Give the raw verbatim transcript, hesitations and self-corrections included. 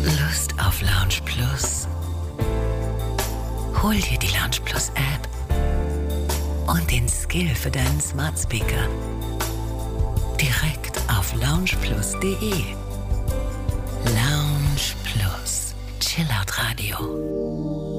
Lust auf Lounge Plus? Hol dir die Lounge Plus App und den Skill für deinen Smart Speaker direkt auf lounge plus punkt de.